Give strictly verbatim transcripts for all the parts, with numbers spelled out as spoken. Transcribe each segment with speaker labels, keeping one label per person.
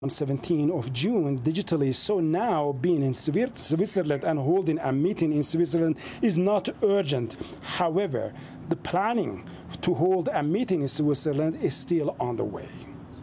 Speaker 1: On seventeenth of June digitally, so now being in Switzerland and holding a meeting in Switzerland is not urgent. However, the planning to hold a meeting in Switzerland is still on the way.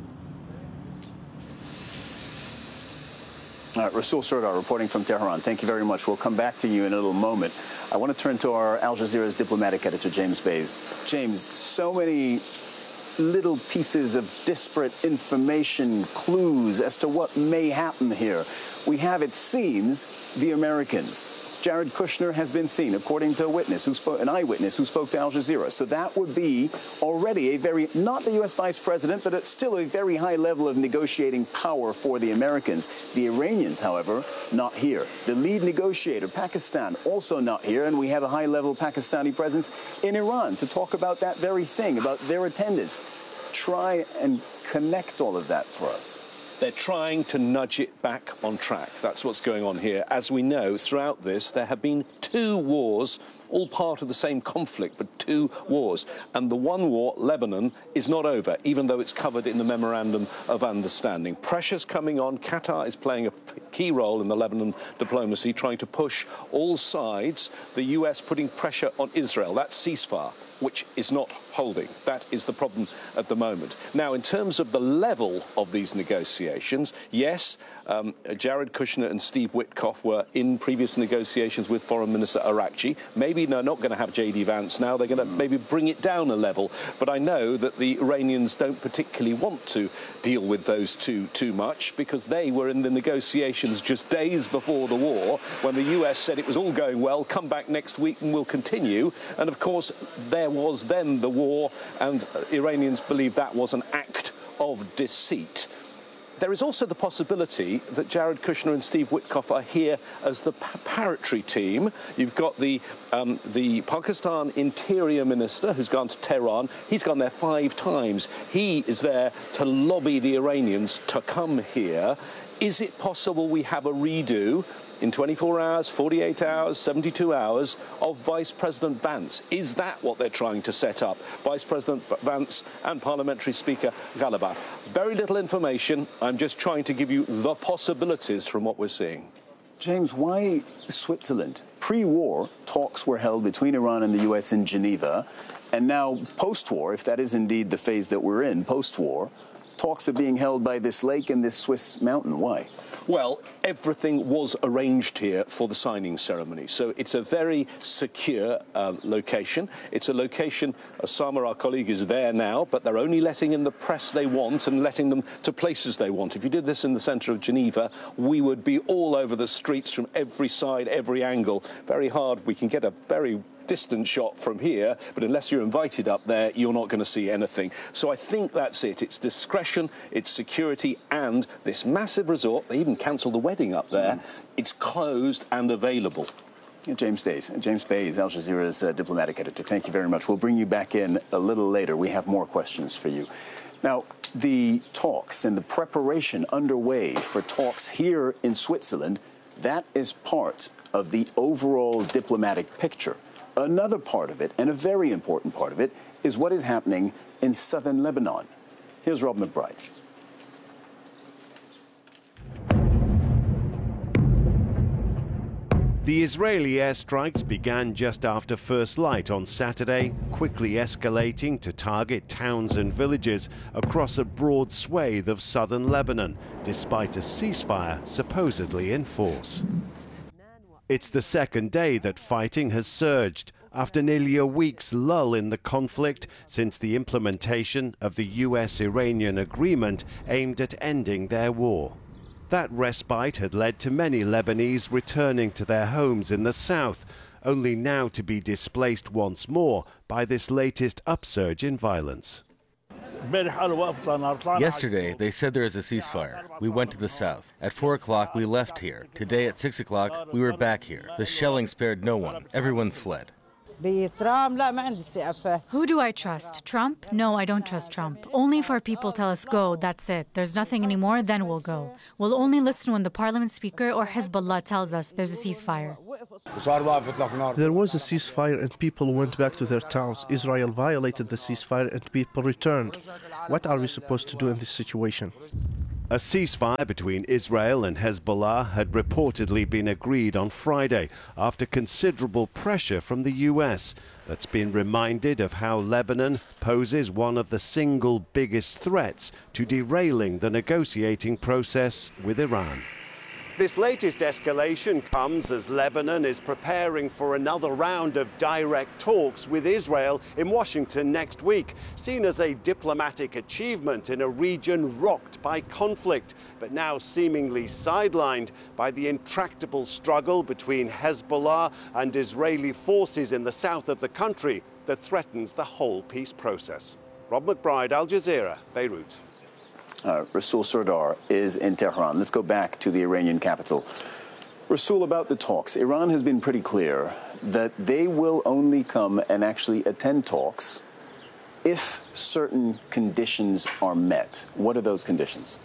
Speaker 2: All right, Rasul Sardar reporting from Tehran. Thank you very much. We'll come back to you in a little moment. I want to turn to our Al Jazeera's diplomatic editor, James Bays. James, so many little pieces of disparate information, clues as to what may happen here. We have, it seems, the Americans. Jared Kushner has been seen, according to a witness, who spoke, an eyewitness who spoke to Al Jazeera. So that would be already a very, not the U S vice president, but it's still a very high level of negotiating power for the Americans. The Iranians, however, not here. The lead negotiator, Pakistan, also not here. And we have a high-level Pakistani presence in Iran to talk about that very thing, about their attendance. Try and connect all of that for us.
Speaker 3: They're trying to nudge it back on track. That's what's going on here. As we know, throughout this, there have been two wars, all part of the same conflict, but two wars. And the one war, Lebanon, is not over, even though it's covered in the Memorandum of Understanding. Pressure's coming on. Qatar is playing a key role in the Lebanon diplomacy, trying to push all sides. The U S putting pressure on Israel. That's ceasefire, which is not holding. That is the problem at the moment. Now, in terms of the level of these negotiations, yes, um, Jared Kushner and Steve Witkoff were in previous negotiations with Foreign Minister Arakchi. Maybe they're not going to have J D Vance now. They're going to maybe bring it down a level. But I know that the Iranians don't particularly want to deal with those two too much, because they were in the negotiations just days before the war, when the U S said it was all going well, come back next week and we'll continue. And of course, there was then the war, and Iranians believe that was an act of deceit. There is also the possibility that Jared Kushner and Steve Witkoff are here as the preparatory team. You've got the, um, the Pakistan Interior Minister who's gone to Tehran. He's gone there five times. He is there to lobby the Iranians to come here. Is it possible we have a redo in twenty-four hours, forty-eight hours, seventy-two hours of Vice President Vance? Is that what they're trying to set up? Vice President Vance and Parliamentary Speaker Ghalibaf. Very little information. I'm just trying to give you the possibilities from what we're seeing.
Speaker 2: James, why Switzerland? Pre-war, talks were held between Iran and the U S in Geneva. And now, post-war, if that is indeed the phase that we're in, post-war, talks are being held by this lake and this Swiss mountain. Why?
Speaker 3: Well, everything was arranged here for the signing ceremony. So it's a very secure uh, location. It's a location, Osama, our colleague, is there now, but they're only letting in the press they want and letting them to places they want. If you did this in the centre of Geneva, we would be all over the streets from every side, every angle. Very hard. We can get a very distant shot from here, but unless you're invited up there, you're not going to see anything. So I think that's it. It's discretion, it's security, and this massive resort. They even cancelled the wedding up there. Mm. It's closed and available.
Speaker 2: James Bays, James Bays, Al Jazeera's uh, diplomatic editor. Thank you very much. We'll bring you back in a little later. We have more questions for you. Now, the talks and the preparation underway for talks here in Switzerland, that is part of the overall diplomatic picture. Another part of it, and a very important part of it, is what is happening in southern Lebanon. Here's Rob McBride.
Speaker 4: The Israeli airstrikes began just after first light on Saturday, quickly escalating to target towns and villages across a broad swathe of southern Lebanon, despite a ceasefire supposedly in force. It's the second day that fighting has surged, after nearly a week's lull in the conflict since the implementation of the U S-Iranian agreement aimed at ending their war. That respite had led to many Lebanese returning to their homes in the south, only now to be displaced once more by this latest upsurge in violence.
Speaker 5: Yesterday, they said there is a ceasefire. We went to the south. At four o'clock, we left here. Today, at six o'clock, we were back here. The shelling spared no one. Everyone fled.
Speaker 6: Who do I trust? Trump? No, I don't trust Trump. Only if our people tell us go, that's it. There's nothing anymore, then we'll go. We'll only listen when the parliament speaker or Hezbollah tells us there's a ceasefire.
Speaker 7: There was a ceasefire and people went back to their towns. Israel violated the ceasefire and people returned. What are we supposed to do in this situation?
Speaker 4: A ceasefire between Israel and Hezbollah had reportedly been agreed on Friday after considerable pressure from the U S that's been reminded of how Lebanon poses one of the single biggest threats to derailing the negotiating process with Iran. This latest escalation comes as Lebanon is preparing for another round of direct talks with Israel in Washington next week, seen as a diplomatic achievement in a region rocked by conflict, but now seemingly sidelined by the intractable struggle between Hezbollah and Israeli forces in the south of the country that threatens the whole peace process. Rob McBride, Al Jazeera, Beirut.
Speaker 2: Uh, Rasul Sardar is in Tehran. Let's go back to the Iranian capital. Rasul, about the talks, Iran has been pretty clear that they will only come and actually attend talks if certain conditions are met. What are those conditions?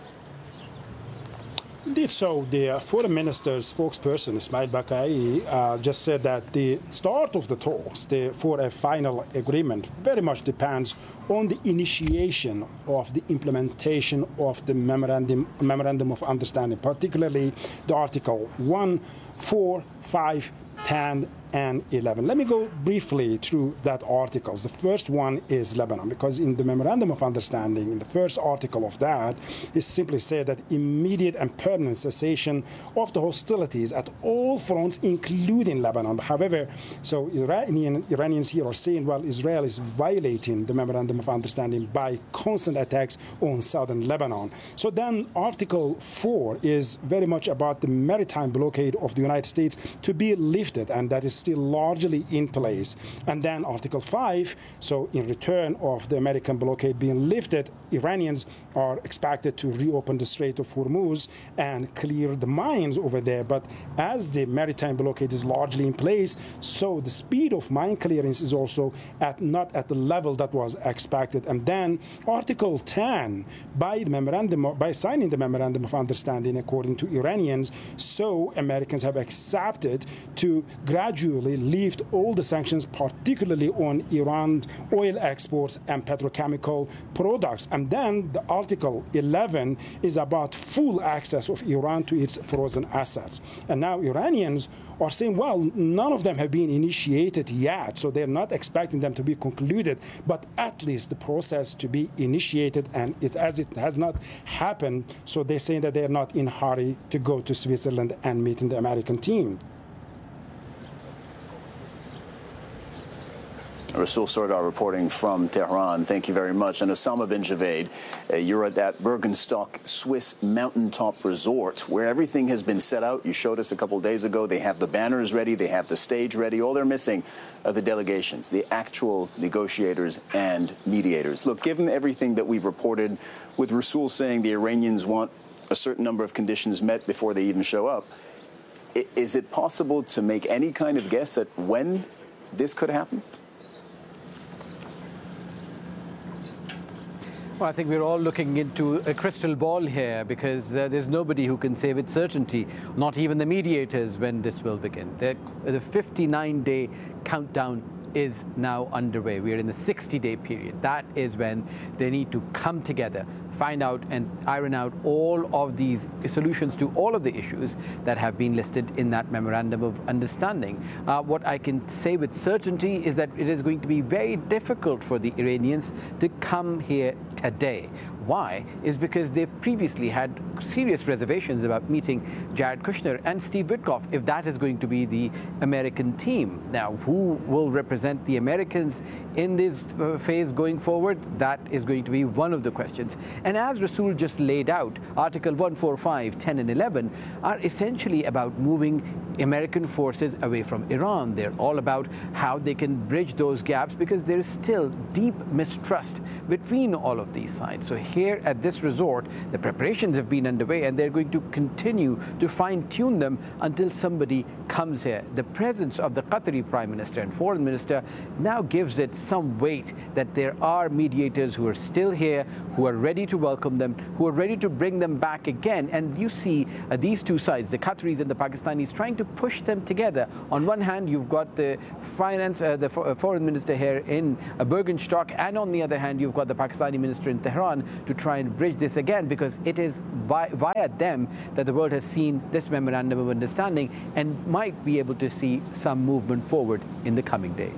Speaker 1: Indeed, so the foreign minister's spokesperson, Ismail Bakai, uh, just said that the start of the talks the, for a final agreement very much depends on the initiation of the implementation of the memorandum, memorandum of understanding, particularly the Article one, four, five, ten, and eleven. Let me go briefly through that articles. The first one is Lebanon, because in the Memorandum of Understanding, in the first article of that, it simply said that immediate and permanent cessation of the hostilities at all fronts, including Lebanon. However, so Iranian, Iranians here are saying, well, Israel is violating the Memorandum of Understanding by constant attacks on southern Lebanon. So then Article four is very much about the maritime blockade of the United States to be lifted, and that is still largely in place. And then Article five, so in return of the American blockade being lifted, Iranians are expected to reopen the Strait of Hormuz and clear the mines over there. But as the maritime blockade is largely in place, so the speed of mine clearance is also at not at the level that was expected. And then Article ten, by the memorandum, by signing the Memorandum of Understanding, according to Iranians, so Americans have accepted to gradually lift all the sanctions, particularly on Iran oil exports and petrochemical products. And then the Article eleven is about full access of Iran to its frozen assets. And now Iranians are saying, well, none of them have been initiated yet, so they're not expecting them to be concluded, but at least the process to be initiated, and it, as it has not happened, so they're saying that they're not in a hurry to go to Switzerland and meet in the American team.
Speaker 2: Rasul Sardar reporting from Tehran. Thank you very much. And Osama bin Javed, uh, you're at that Bergenstock Swiss mountaintop resort where everything has been set out. You showed us a couple days ago. They have the banners ready. They have the stage ready. All they're missing are the delegations, the actual negotiators and mediators. Look, given everything that we've reported, with Rasul saying the Iranians want a certain number of conditions met before they even show up, is it possible to make any kind of guess at when this could happen?
Speaker 8: Well, I think we're all looking into a crystal ball here, because uh, there's nobody who can say with certainty, not even the mediators, when this will begin. The, the fifty-nine day countdown is now underway. We're in the sixty day period. That is when they need to come together, find out and iron out all of these solutions to all of the issues that have been listed in that Memorandum of Understanding. Uh, what I can say with certainty is that it is going to be very difficult for the Iranians to come here today. Why? Is because they've previously had serious reservations about meeting Jared Kushner and Steve Witkoff, if that is going to be the American team. Now, who will represent the Americans in this uh, phase going forward? That is going to be one of the questions. And as Rasul just laid out, Article one, four, five, ten, and eleven are essentially about moving American forces away from Iran. They're all about how they can bridge those gaps, because there is still deep mistrust between all of these sides. So here at this resort, the preparations have been underway, and they're going to continue to fine-tune them until somebody comes here. The presence of the Qatari Prime Minister and Foreign Minister now gives it some weight that there are mediators who are still here, who are ready to welcome them, who are ready to bring them back again. And you see uh, these two sides, the Qataris and the Pakistanis, trying to push them together. On one hand, you've got the finance, uh, the uh, foreign minister here in uh, Bergenstock, and on the other hand, you've got the Pakistani minister in Tehran, to try and bridge this again, because it is by, via them that the world has seen this memorandum of understanding and might be able to see some movement forward in the coming days.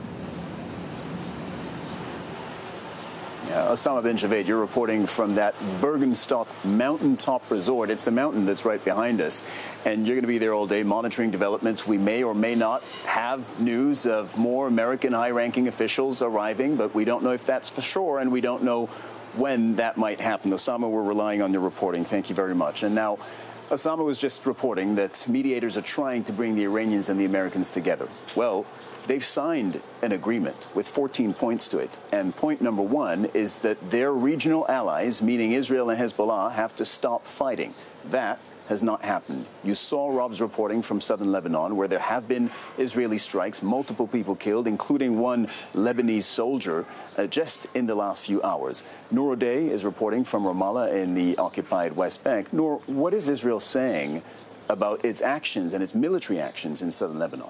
Speaker 2: Uh, Osama bin Javed, you're reporting from that Bergenstock mountaintop resort. It's the mountain that's right behind us. And you're going to be there all day monitoring developments. We may or may not have news of more American high-ranking officials arriving, but we don't know if that's for sure, and we don't know when that might happen. Osama, we're relying on your reporting. Thank you very much. And now, Osama was just reporting that mediators are trying to bring the Iranians and the Americans together. Well, they've signed an agreement with fourteen points to it. And point number one is that their regional allies, meaning Israel and Hezbollah, have to stop fighting. That has not happened. You saw Rob's reporting from southern Lebanon, where there have been Israeli strikes, multiple people killed, including one Lebanese soldier, uh, just in the last few hours. Noor O'Day is reporting from Ramallah in the occupied West Bank. Noor, what is Israel saying about its actions and its military actions in southern Lebanon?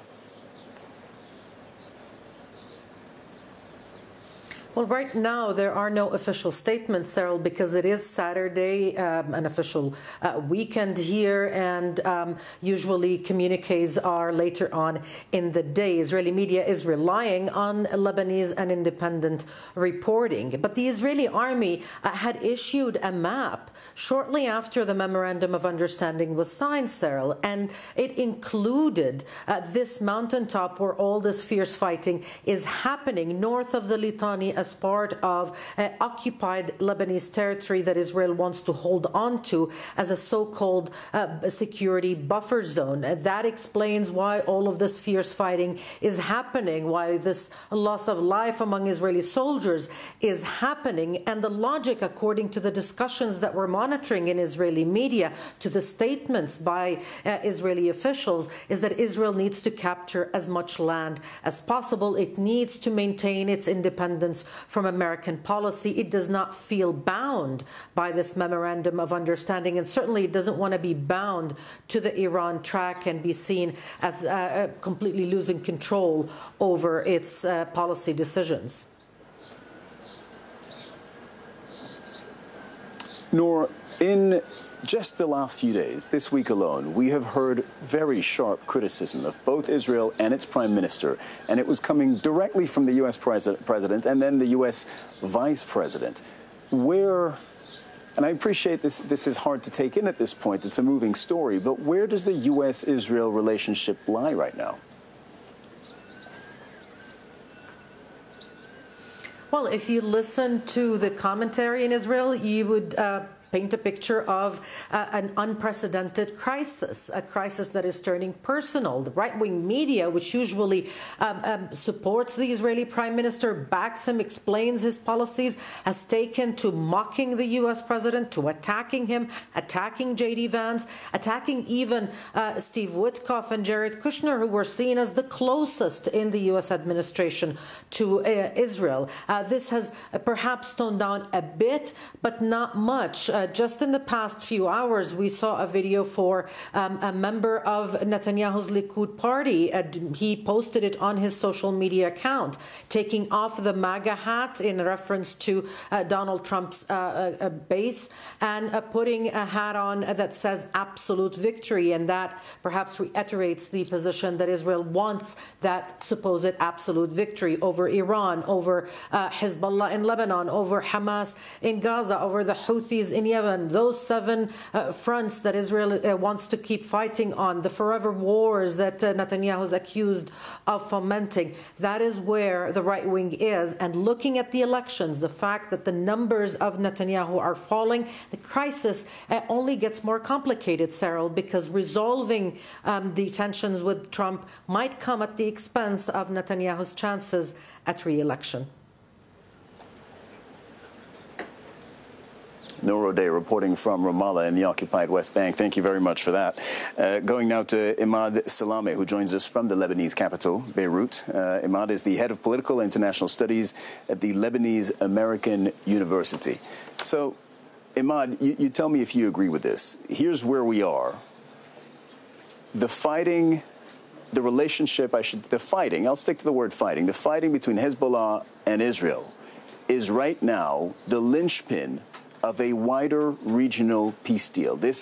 Speaker 9: Well, right now, there are no official statements, Cyril, because it is Saturday, um, an official uh, weekend here, and um, usually communiques are later on in the day. Israeli media is relying on Lebanese and independent reporting. But the Israeli army uh, had issued a map shortly after the Memorandum of Understanding was signed, Cyril, and it included uh, this mountaintop where all this fierce fighting is happening north of the Litani, as part of uh, occupied Lebanese territory that Israel wants to hold on to as a so-called uh, security buffer zone. Uh, that explains why all of this fierce fighting is happening, why this loss of life among Israeli soldiers is happening. And the logic, according to the discussions that we're monitoring in Israeli media, to the statements by uh, Israeli officials, is that Israel needs to capture as much land as possible. It needs to maintain its independence from American policy. It does not feel bound by this Memorandum of Understanding, and certainly it doesn't want to be bound to the Iran track and be seen as uh, completely losing control over its uh, policy decisions.
Speaker 2: Noor, in just the last few days, this week alone, we have heard very sharp criticism of both Israel and its prime minister, and it was coming directly from the U S president and then the U S vice president. Where, and I appreciate this, this is hard to take in at this point, it's a moving story, but where does the U S Israel relationship lie right now?
Speaker 9: Well, if you listen to the commentary in Israel, you would uh, paint a picture of uh, an unprecedented crisis, a crisis that is turning personal. The right-wing media, which usually um, um, supports the Israeli prime minister, backs him, explains his policies, has taken to mocking the U S president, to attacking him, attacking J D Vance, attacking even uh, Steve Witkoff and Jared Kushner, who were seen as the closest in the U S administration to uh, Israel. Uh, this has uh, perhaps toned down a bit, but not much. Uh, just in the past few hours, we saw a video for um, a member of Netanyahu's Likud party. Uh, he posted it on his social media account, taking off the MAGA hat in reference to uh, Donald Trump's uh, uh, base and uh, putting a hat on that says absolute victory. And that perhaps reiterates the position that Israel wants that supposed absolute victory over Iran, over uh, Hezbollah in Lebanon, over Hamas in Gaza, over the Houthis in Yemen, those seven uh, fronts that Israel uh, wants to keep fighting on, the forever wars that uh, Netanyahu is accused of fomenting. That is where the right wing is. And looking at the elections, the fact that the numbers of Netanyahu are falling, the crisis uh, only gets more complicated, Cyril, because resolving um, the tensions with Trump might come at the expense of Netanyahu's chances at re-election.
Speaker 2: Noor O'Day reporting from Ramallah in the occupied West Bank. Thank you very much for that. Uh, going now to Imad Salameh, who joins us from the Lebanese capital, Beirut. Uh, Imad is the head of political and international studies at the Lebanese American University. So, Imad, you, you tell me if you agree with this. Here's where we are. The fighting, the relationship, I should, the fighting, I'll stick to the word fighting, the fighting between Hezbollah and Israel is right now the linchpin of a wider regional peace deal. This